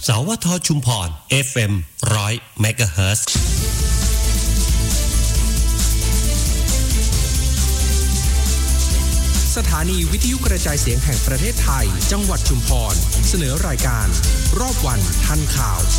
สวทชุมพร FM 100 MHz สถานีวิทยุกระจายเสียงแห่งประเทศไทยจังหวัดชุมพรเสนอรายการรอบวันทันข่าว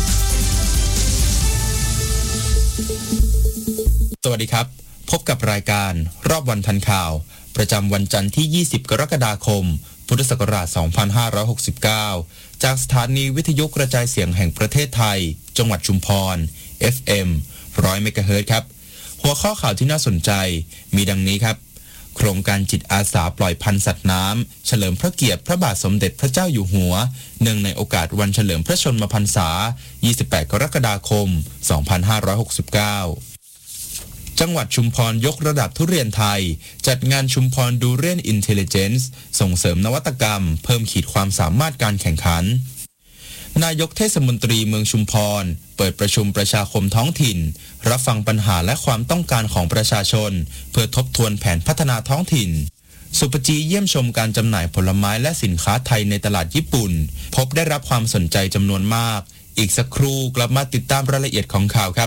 สวัสดีครับพบกับรายการรอบวันทันข่าวประจำวันจันทร์ที่20กรกฎาคมพุทธศักราช2569จากสถานีวิทยุกระจายเสียงแห่งประเทศไทยจังหวัดชุมพร FM 100 MHz ครับหัวข้อข่าวที่น่าสนใจมีดังนี้ครับโครงการจิตอาสาปล่อยพันธุ์สัตว์น้ำเฉลิมพระเกียรติพระบาทสมเด็จพระเจ้าอยู่หัวเนื่องในโอกาสวันเฉลิมพระชนมพรรษา28กรกฎาคม2569จังหวัดชุมพรยกระดับทุเรียนไทยจัดงานชุมพรดูเรียนอินเทลเจนซ์ส่งเสริมนวัตกรรมเพิ่มขีดความสามารถการแข่งขันนายกเทศมนตรีเมืองชุมพรเปิดประชุมประชาคมท้องถิ่นรับฟังปัญหาและความต้องการของประชาชนเพื่อทบทวนแผนพัฒนาท้องถิ่นสุปจีเยี่ยมชมการจำหน่ายผลไม้และสินค้าไทยในตลาดญี่ปุ่นพบได้รับความสนใจจำนวนมากอีกสักครู่กลับมาติดตามรายละเอียดของข่าวครับ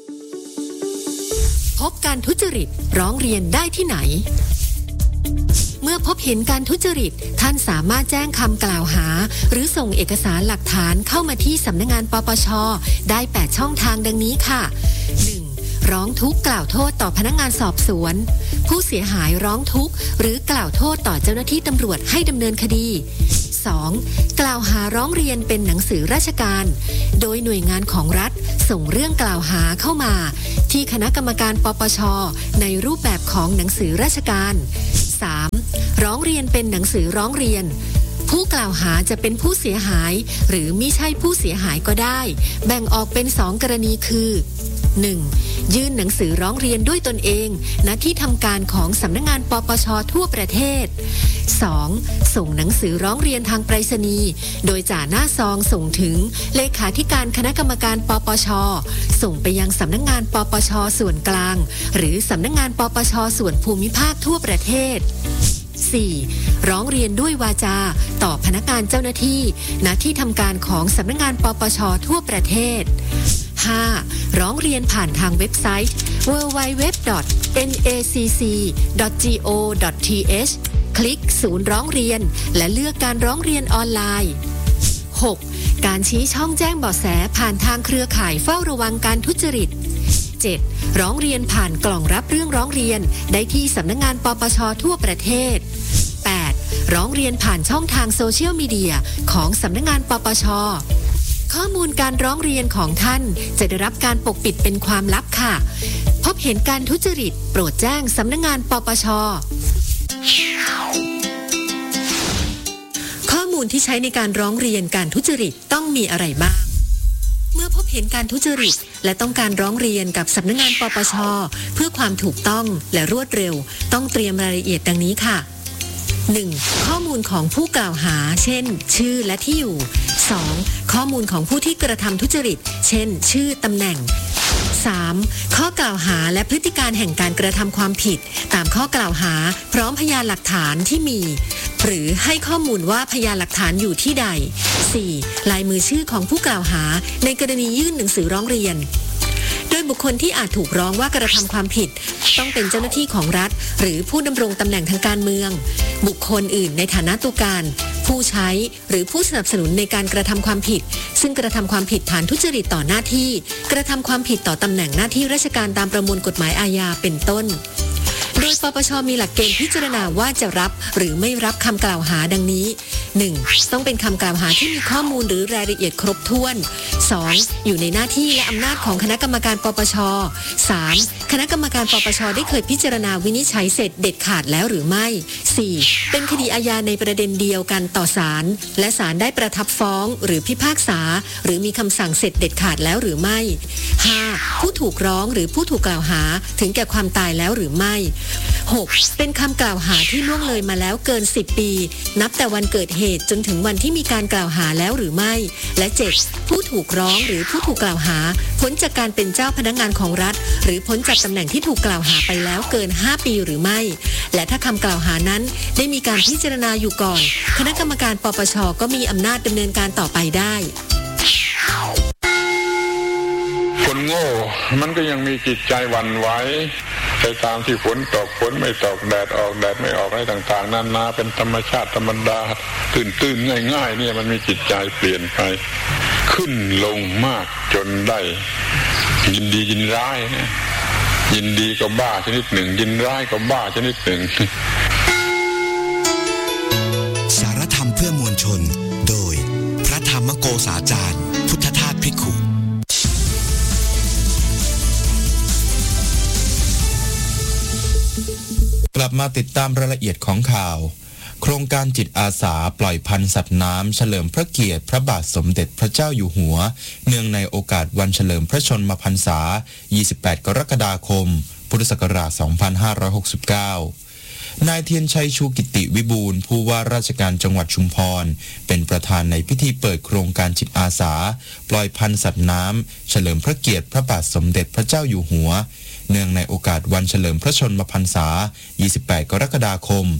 พบการทุจริตร้องเรียนได้ที่ไหนเมื่อพบเห็นการทุจริตท่านสามารถแจ้งคำกล่าวหาหรือส่งเอกสารหลักฐานเข้ามาที่สำนักงานปปช.ได้8ช่องทางดังนี้ค่ะ 1. ร้องทุกข์กล่าวโทษต่อพนักงานสอบสวนผู้เสียหายร้องทุกข์หรือกล่าวโทษต่อเจ้าหน้าที่ตำรวจให้ดำเนินคดี 2. กล่าวหาร้องเรียนเป็นหนังสือราชการโดยหน่วยงานของรัฐส่งเรื่องกล่าวหาเข้ามาที่คณะกรรมการปปช.ในรูปแบบของหนังสือราชการ 3. ร้องเรียนเป็นหนังสือร้องเรียนผู้กล่าวหาจะเป็นผู้เสียหายหรือมิใช่ผู้เสียหายก็ได้แบ่งออกเป็น2กรณีคือ 1. ยื่นหนังสือร้องเรียนด้วยตนเองณที่ทำการของสำนักงานปปช.ทั่วประเทศ 2. ส่งหนังสือร้องเรียนทางไปรษณีย์โดยจ่าหน้าซองส่งถึงเลขาธิการคณะกรรมการปปช.ส่งไปยังสำนักงานปปช.ส่วนกลางหรือสำนักงานปปช.ส่วนภูมิภาคทั่วประเทศ 4. ร้องเรียนด้วยวาจาต่อพนักงานเจ้าหน้าที่ณที่ทำการของสำนักงานปปช.ทั่วประเทศ 5. ร้องเรียนผ่านทางเว็บไซต์ www.nacc.go.th คลิกศูนย์ร้องเรียนและเลือกการร้องเรียนออนไลน์ 6. การชี้ช่องแจ้งเบาะแสผ่านทางเครือข่ายเฝ้าระวังการทุจริต 7. ร้องเรียนผ่านกล่องรับเรื่องร้องเรียนได้ที่สำนักงานปปช.ทั่วประเทศ 8. ร้องเรียนผ่านช่องทางโซเชียลมีเดียของสำนักงานปปช.ข้อมูลการร้องเรียนของท่านจะได้รับการปกปิดเป็นความลับค่ะพบเห็นการทุจริตโปรดแจ้งสำนักงานปปช.ข้อมูลที่ใช้ในการร้องเรียนการทุจริตต้องมีอะไรบ้างเมื่อพบเห็นการทุจริตและต้องการร้องเรียนกับสำนักงานปปช.เพื่อความถูกต้องและรวดเร็วต้องเตรียมรายละเอียดดังนี้ค่ะ 1. ข้อมูลของผู้กล่าวหาเช่นชื่อและที่อยู่ 2. ข้อมูลของผู้ที่กระทำทุจริตเช่นชื่อตำแหน่ง 3. ข้อกล่าวหาและพฤติการแห่งการกระทำความผิดตามข้อกล่าวหาพร้อมพยานหลักฐานที่มีหรือให้ข้อมูลว่าพยานหลักฐานอยู่ที่ใด 4. ลายมือชื่อของผู้กล่าวหาในกรณียื่นหนังสือร้องเรียนโดยบุคคลที่อาจถูกร้องว่ากระทำความผิดต้องเป็นเจ้าหน้าที่ของรัฐหรือผู้ดำรงตำแหน่งทางการเมืองบุคคลอื่นในฐานะตุการผู้ใช้หรือผู้สนับสนุนในการกระทำความผิดซึ่งกระทำความผิดฐานทุจริตต่อหน้าที่กระทำความผิดต่อตำแหน่งหน้าที่ราชการตามประมวลกฎหมายอาญาเป็นต้นโดยปปช.มีหลักเกณฑ์พิจารณาว่าจะรับหรือไม่รับคำกล่าวหาดังนี้ 1. ต้องเป็นคำกล่าวหาที่มีข้อมูลหรือรายละเอียดครบถ้วน 2. อยู่ในหน้าที่และอำนาจของคณะกรรมการปปช. 3. คณะกรรมการปปช.ได้เคยพิจารณาวินิจฉัยเสร็จเด็ดขาดแล้วหรือไม่ 4. เป็นคดีอาญาในประเด็นเดียวกันต่อศาลและศาลได้ประทับฟ้องหรือพิพากษาหรือมีคำสั่งเสร็จเด็ดขาดแล้วหรือไม่ 5. ผู้ถูกร้องหรือผู้ถูกกล่าวหาถึงแก่ความตายแล้วหรือไม่ 6. เป็นคำกล่าวหาที่ล่วงเลยมาแล้วเกิน10 ปีนับแต่วันเกิดเหตุจนถึงวันที่มีการกล่าวหาแล้วหรือไม่และ 7. ผู้ถูกร้องหรือผู้ถูกกล่าวหาพ้นจากการเป็นเจ้าพนักงานของรัฐหรือพ้นจากตำแหน่งที่ถูกกล่าวหาไปแล้วเกิน5 ปีหรือไม่และถ้าคำกล่าวหานั้นได้มีการพิจารณาอยู่ก่อนคณะกรรมการปปช.ก็มีอำนาจดำเนินการต่อไปได้มันก็ยังมีจิตใจหวั่นไหวไปตามที่ฝนตกฝนไม่ตกแดดออกแดดไม่ออกอะไรต่างๆนานาเป็นธรรมชาติธรรมดาตื่นๆง่ายๆเนี่ยมันมีจิตใจเปลี่ยนไปขึ้นลงมากจนได้ยินดียินร้ายนะยินดีก็บ้าชนิดหนึ่งยินร้ายก็บ้าชนิดหนึ่งสารธรรมเพื่อมวลชนโดยพระธรรมโกษาจารย์พุทธทาสภิกขุกลับมาติดตามรายละเอียดของข่าวโครงการจิตอาสาปล่อยพันธุ์สัตว์น้ำเฉลิมพระเกียรติพระบาทสมเด็จพระเจ้าอยู่หัวเนื่องในโอกาสวันเฉลิมพระชนมพรรษา 28 กรกฎาคม พุทธศักราช 2569 นายเทียนชัยชูกิติวิบูลย์ผู้ว่าราชการจังหวัดชุมพรเป็นประธานในพิธีเปิดโครงการจิตอาสาปล่อยพันธุ์สัตว์น้ำเฉลิมพระเกียรติพระบาทสมเด็จพระเจ้าอยู่หัวเนื่องในโอกาสวันเฉลิมพระชนมพรรษา 28 กรกฎาคม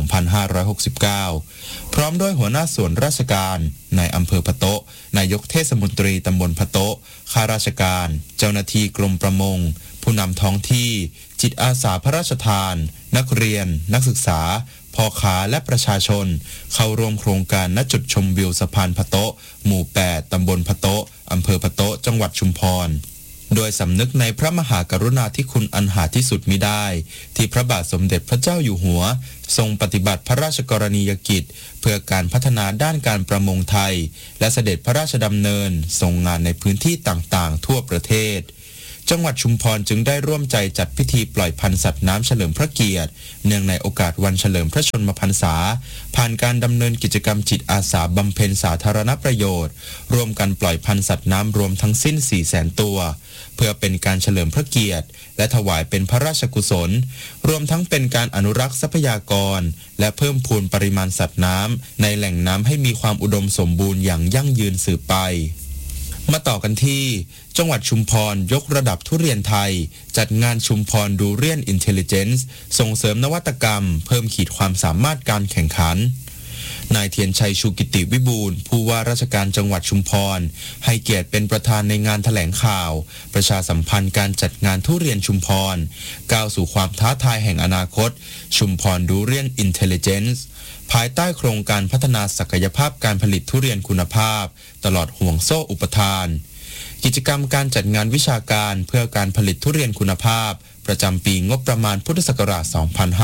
2569 พร้อมด้วยหัวหน้าส่วนราชการนายอำเภอพะโต๊ะนายกเทศมนตรีตำบลพะโต๊ะข้าราชการเจ้าหน้าที่กรมประมงผู้นำท้องที่จิตอาสาพระราชทานนักเรียนนักศึกษาพ่อค้าและประชาชนเข้าร่วมโครงการณจุดชมวิวสะพานพะโต๊ะหมู่ 8 ตำบลพะโต๊ะอำเภอพะโต๊ะจังหวัดชุมพรโดยสำนึกในพระมหากรุณาธิคุณอันหาที่สุดมิได้ที่พระบาทสมเด็จพระเจ้าอยู่หัวทรงปฏิบัติพระราชกรณียกิจเพื่อการพัฒนาด้านการประมงไทยและเสด็จพระราชดำเนินทรงงานในพื้นที่ต่างๆทั่วประเทศจังหวัดชุมพรจึงได้ร่วมใจจัดพิธีปล่อยพันธุ์สัตว์น้ำเฉลิมพระเกียรติเนื่องในโอกาสวันเฉลิมพระชนมพรรษาผ่านการดำเนินกิจกรรมจิตอาสาบำเพ็ญสาธารณประโยชน์ร่วมกันปล่อยพันธุ์สัตว์น้ำรวมทั้งสิ้น 400,000 ตัวเพื่อเป็นการเฉลิมพระเกียรติและถวายเป็นพระราชกุศลรวมทั้งเป็นการอนุรักษ์ทรัพยากรและเพิ่มพูนปริมาณสัตว์น้ำในแหล่งน้ำให้มีความอุดมสมบูรณ์อย่างยั่งยืนสืบไปมาต่อกันที่จังหวัดชุมพรยกระดับทุเรียนไทยจัดงานชุมพรดูเรียนอินเทลลิเจนซ์ส่งเสริมนวัตกรรมเพิ่มขีดความสามารถการแข่งขันนายเทียนชัยชูกิติวิบูลย์ผู้ว่าราชการจังหวัดชุมพรให้เกียรติเป็นประธานในงานแถลงข่าวประชาสัมพันธ์การจัดงานทุเรียนชุมพรก้าวสู่ความท้าทายแห่งอนาคตชุมพรดูเรียนอินเทลลิเจนซ์ภายใต้โครงการพัฒนาศักยภาพการผลิตทุเรียนคุณภาพตลอดห่วงโซ่อุปทานกิจกรรมการจัดงานวิชาการเพื่อการผลิตทุเรียนคุณภาพประจำปีงบประมาณพุทธศักราช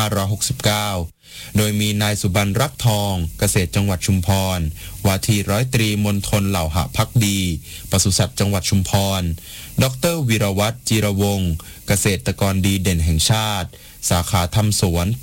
2569 โดยมีนายสุบรรณรักทองเกษตรจังหวัดชุมพรว่าที่ร้อยตรีมณฑลเหล่าหะภักดีปศุสัตว์จังหวัดชุมพรดร.วีรวัฒน์จีรวงศ์เกษตรกรดีเด่นแห่งชาติสาขาทำสวนปี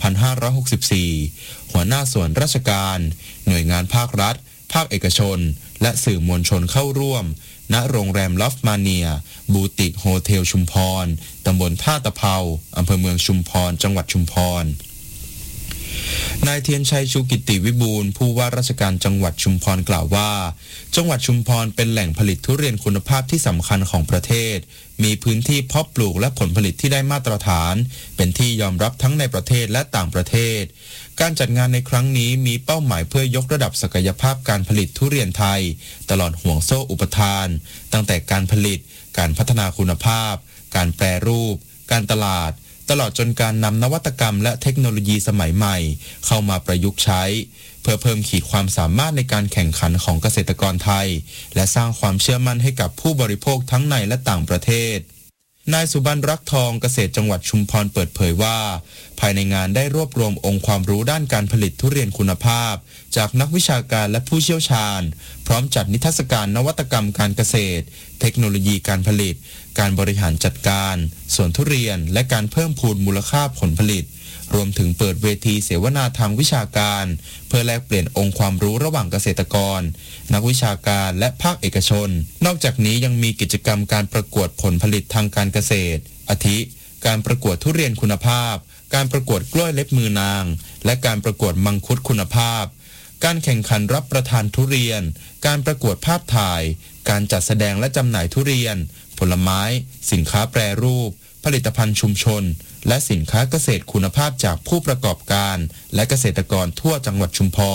2564 หัวหน้าส่วนราชการหน่วยงานภาครัฐภาคเอกชนและสื่อมวลชนเข้าร่วมณโรงแรมลอฟมาเนียบูติกโฮเทลชุมพรตำบลท่าตะเภาอำเภอเมืองชุมพรจังหวัดชุมพรนายเทียนชัยชูกิติวิบูลย์ผู้ว่าราชการจังหวัดชุมพรกล่าวว่าจังหวัดชุมพรเป็นแหล่งผลิตทุเรียนคุณภาพที่สำคัญของประเทศมีพื้นที่เพาะปลูกและผลผลิตที่ได้มาตรฐานเป็นที่ยอมรับทั้งในประเทศและต่างประเทศการจัดงานในครั้งนี้มีเป้าหมายเพื่อยกระดับศักยภาพการผลิตทุเรียนไทยตลอดห่วงโซ่อุปทานตั้งแต่การผลิตการพัฒนาคุณภาพการแปรรูปการตลาดตลอดจนการนำนวัตกรรมและเทคโนโลยีสมัยใหม่เข้ามาประยุกต์ใช้เพื่อเพิ่มขีดความสามารถในการแข่งขันของเกษตรกรไทยและสร้างความเชื่อมั่นให้กับผู้บริโภคทั้งในและต่างประเทศนายสุบรรณรักทองเกษตรจังหวัดชุมพรเปิดเผยว่าภายในงานได้รวบรวมองค์ความรู้ด้านการผลิตทุเรียนคุณภาพจากนักวิชาการและผู้เชี่ยวชาญพร้อมจัดนิทรรศการนวัตกรรมการเกษตรเทคโนโลยีการผลิตการบริหารจัดการสวนทุเรียนและการเพิ่มพูนมูลค่าผลผลิตรวมถึงเปิดเวทีเสวนาทางวิชาการเพื่อแลกเปลี่ยนองค์ความรู้ระหว่างเกษตรกรนักวิชาการและภาคเอกชนนอกจากนี้ยังมีกิจกรรมการประกวดผลผลิตทางการเกษตรอาทิการประกวดทุเรียนคุณภาพการประกวดกล้วยเล็บมือนางและการประกวดมังคุดคุณภาพการแข่งขันรับประทานทุเรียนการประกวดภาพถ่ายการจัดแสดงและจำหน่ายทุเรียนผลไม้สินค้าแปรรูปผลิตภัณฑ์ชุมชนและสินค้าเกษตรคุณภาพจากผู้ประกอบการและเกษตรกรทั่วจังหวัดชุมพร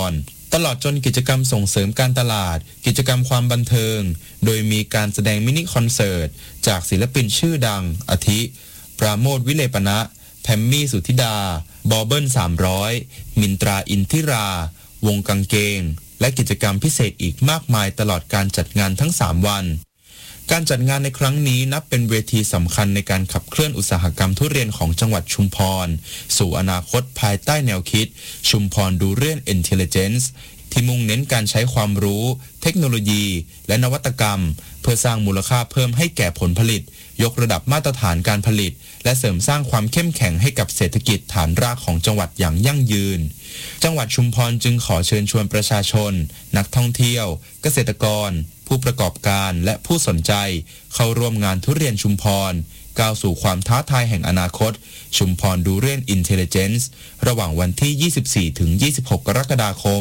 ตลอดจนกิจกรรมส่งเสริมการตลาดกิจกรรมความบันเทิงโดยมีการแสดงมินิคอนเสิร์ตจากศิลปินชื่อดังอาทิปราโมทย์วิเลปนะแพมมี่สุธิดาบอเบิ้ล300มินตราอินทิราวงกางเกงและกิจกรรมพิเศษอีกมากมายตลอดการจัดงานทั้ง3วันการจัดงานในครั้งนี้นับเป็นเวทีสำคัญในการขับเคลื่อนอุตสาหกรรมทุเรียนของจังหวัดชุมพรสู่อนาคตภายใต้แนวคิดชุมพรดูเรียน Intelligence ที่มุ่งเน้นการใช้ความรู้เทคโนโลยีและนวัตกรรมเพื่อสร้างมูลค่าเพิ่มให้แก่ผลผลิตยกระดับมาตรฐานการผลิตและเสริมสร้างความเข้มแข็งให้กับเศรษฐกิจฐานรากของจังหวัดอย่างยั่งยืนจังหวัดชุมพรจึงขอเชิญชวนประชาชนนักท่องเที่ยวเกษตรกรผู้ประกอบการและผู้สนใจเข้าร่วมงานทุเรียนชุมพรก้าวสู่ความท้าทายแห่งอนาคตชุมพรดูเรียน Intelligence ระหว่างวันที่ 24 ถึง 26 กรกฎาคม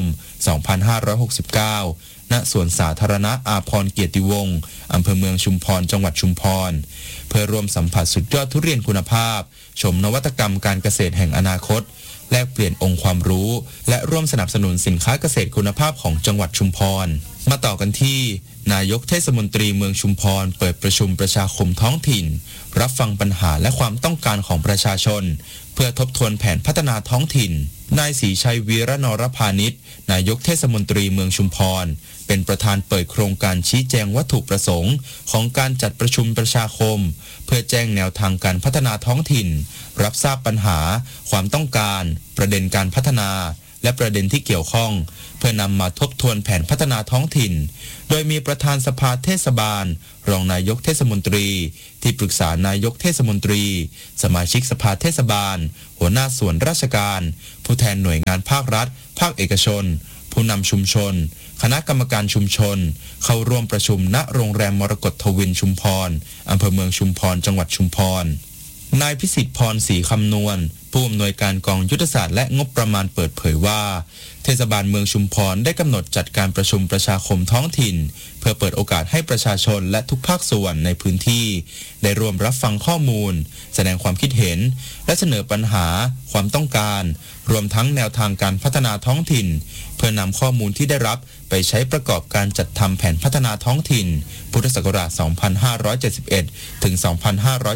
2569 ณ สวนสาธารณะอาภรณ์เกียรติวงศ์อำเภอเมืองชุมพรจังหวัดชุมพรเพื่อร่วมสัมผัสสุดยอดทุเรียนคุณภาพชมนวัตกรรมการเกษตรแห่งอนาคตแลกเปลี่ยนองค์ความรู้และร่วมสนับสนุนสินค้าเกษตรคุณภาพของจังหวัดชุมพรมาต่อกันที่นายกเทศมนตรีเมืองชุมพรเปิดประชุมประชาคมท้องถิ่นรับฟังปัญหาและความต้องการของประชาชนเพื่อทบทวนแผนพัฒนาท้องถิ่นนายศรีชัยวีระนรพานิชนายกเทศมนตรีเมืองชุมพรเป็นประธานเปิดโครงการชี้แจงวัตถุประสงค์ของการจัดประชุมประชาคมเพื่อแจ้งแนวทางการพัฒนาท้องถิ่นรับทราบปัญหาความต้องการประเด็นการพัฒนาและประเด็นที่เกี่ยวข้องเพื่อนำมาทบทวนแผนพัฒนาท้องถิ่นโดยมีประธานสภาเทศบาลรองนายกเทศมนตรีที่ปรึกษานายกเทศมนตรีสมาชิกสภาเทศบาลหัวหน้าส่วนราชการผู้แทนหน่วยงานภาครัฐภาคเอกชนผู้นำชุมชนคณะกรรมการชุมชนเข้าร่วมประชุมณโรงแรมมรกตทวินชุมพรอำเภอเมืองชุมพรจังหวัดชุมพรนายพิสิทธิ์พรศรีคำนวณผู้อำนวยการกองยุทธศาสตร์และงบประมาณเปิดเผยว่าเทศบาลเมืองชุมพรได้กำหนดจัดการประชุมประชาคมท้องถิ่นเพื่อเปิดโอกาสให้ประชาชนและทุกภาคส่วนในพื้นที่ได้ร่วมรับฟังข้อมูลแสดงความคิดเห็นและเสนอปัญหาความต้องการรวมทั้งแนวทางการพัฒนาท้องถิ่นเพื่อนำข้อมูลที่ได้รับไปใช้ประกอบการจัดทำแผนพัฒนาท้องถิ่นพุทธศักราช 2571 ถึง 2577